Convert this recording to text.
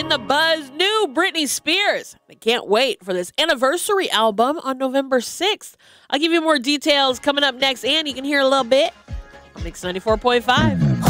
in the buzz. New Britney Spears. I can't wait for this anniversary album on November 6th. I'll give you more details coming up next, and you can hear a little bit on Mix 94.5.